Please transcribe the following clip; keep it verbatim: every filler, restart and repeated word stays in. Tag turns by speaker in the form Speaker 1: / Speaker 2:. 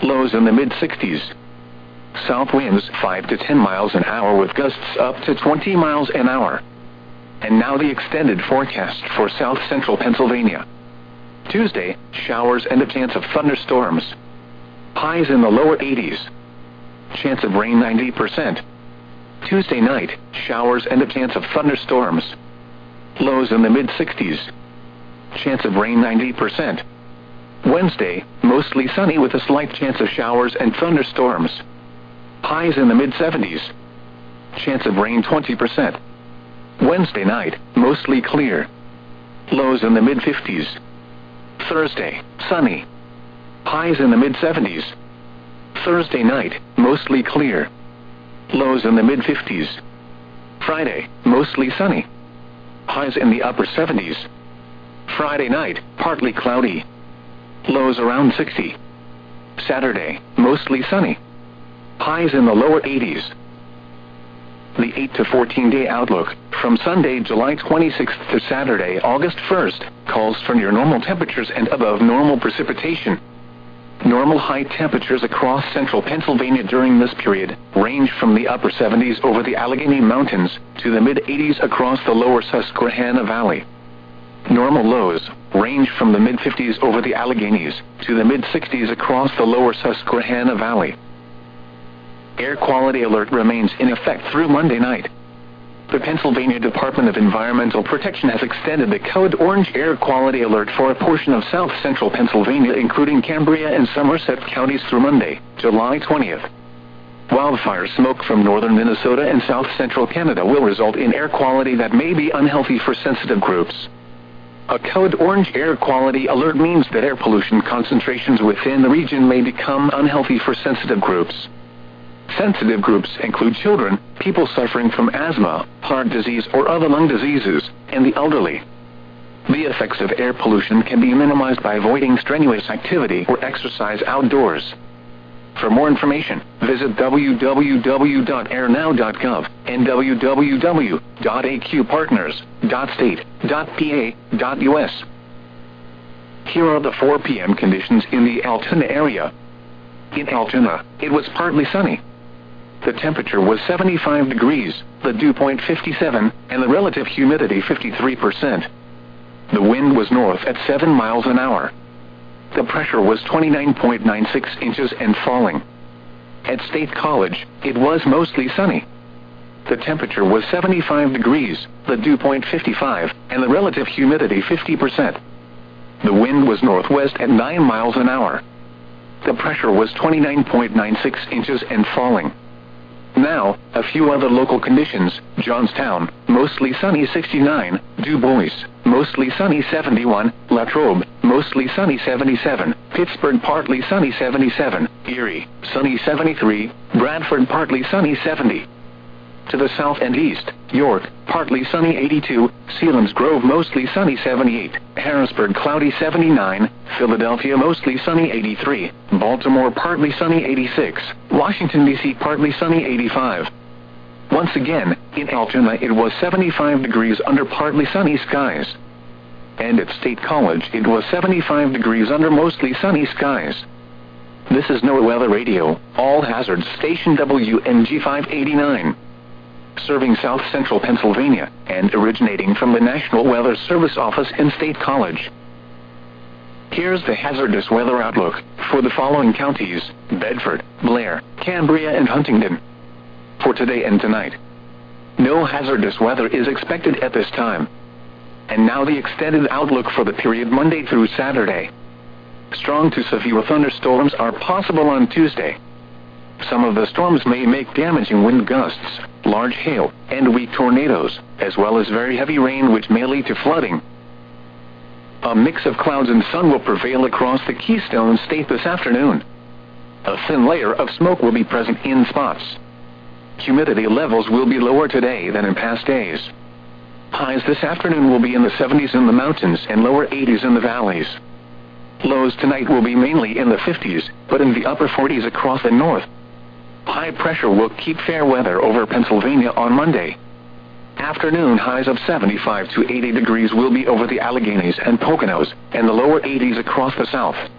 Speaker 1: Lows in the mid sixties. South winds five to ten miles an hour with gusts up to twenty miles an hour. And now the extended forecast for south central Pennsylvania. Tuesday, showers and a chance of thunderstorms. Highs in the lower eighties. Chance of rain ninety percent. Tuesday night, showers and a chance of thunderstorms. Lows in the mid sixties. Chance of rain ninety percent. Wednesday, mostly sunny with a slight chance of showers and thunderstorms. Highs in the mid seventies. Chance of rain twenty percent. Wednesday night, mostly clear. Lows in the mid fifties. Thursday, sunny. Highs in the mid seventies. Thursday night, mostly clear. Lows in the mid fifties. Friday, mostly sunny. Highs in the upper seventies. Friday night, partly cloudy. Lows around sixty. Saturday, mostly sunny. Highs in the lower eighties. The eight to fourteen day outlook, from Sunday, July twenty-sixth to Saturday, August first, calls for near normal temperatures and above normal precipitation. Normal high temperatures across central Pennsylvania during this period range from the upper seventies over the Allegheny Mountains to the mid eighties across the lower Susquehanna Valley. Normal lows range from the mid fifties over the Alleghenies to the mid sixties across the lower Susquehanna Valley. Air quality alert remains in effect through Monday night. The Pennsylvania Department of Environmental Protection has extended the code orange air quality alert for a portion of south central Pennsylvania, including Cambria and Somerset counties, through Monday, July twentieth. Wildfire smoke from northern Minnesota and south central Canada will result in air quality that may be unhealthy for sensitive groups. A code orange air quality alert means that air pollution concentrations within the region may become unhealthy for sensitive groups. Sensitive groups include children, people suffering from asthma, heart disease or other lung diseases, and the elderly. The effects of air pollution can be minimized by avoiding strenuous activity or exercise outdoors. For more information, visit w w w dot air now dot gov and w w w dot a q partners dot state dot p a dot u s. Here are the four p m conditions in the Altoona area. In Altoona, it was partly sunny. The temperature was seventy-five degrees, the dew point fifty-seven, and the relative humidity fifty-three percent. The wind was north at seven miles an hour. The pressure was twenty-nine point nine six inches and falling. At State College, it was mostly sunny. The temperature was seventy-five degrees, the dew point fifty-five, and the relative humidity fifty percent. The wind was northwest at nine miles an hour. The pressure was twenty-nine point nine six inches and falling. Now, a few other local conditions. Johnstown, mostly sunny sixty-nine, Du Bois, mostly sunny seventy-one, Latrobe, mostly sunny seventy-seven, Pittsburgh partly sunny seventy-seven, Erie, sunny seventy-three, Bradford partly sunny seventy. To the south and east, York, partly sunny eighty-two, Selinsgrove mostly sunny seventy-eight, Harrisburg cloudy seventy-nine, Philadelphia mostly sunny eighty-three, Baltimore partly sunny eighty-six, Washington D C partly sunny eighty-five. Once again, in Altoona it was seventy-five degrees under partly sunny skies. And at State College it was seventy-five degrees under mostly sunny skies. This is NOAA Weather Radio, all hazards station W N G five eighty-nine. Serving south central Pennsylvania, and originating from the National Weather Service office in State College. Here's the hazardous weather outlook for the following counties: Bedford, Blair, Cambria, and Huntingdon. For today and tonight, no hazardous weather is expected at this time. And now the extended outlook for the period Monday through Saturday. Strong to severe thunderstorms are possible on Tuesday. Some of the storms may make damaging wind gusts, large hail, and weak tornadoes, as well as very heavy rain which may lead to flooding. A mix of clouds and sun will prevail across the Keystone State this afternoon. A thin layer of smoke will be present in spots. Humidity levels will be lower today than in past days. Highs this afternoon will be in the seventies in the mountains and lower eighties in the valleys. Lows tonight will be mainly in the fifties, but in the upper forties across the north. High pressure will keep fair weather over Pennsylvania on Monday. Afternoon highs of seventy-five to eighty degrees will be over the Alleghenies and Poconos, and the lower eighties across the south.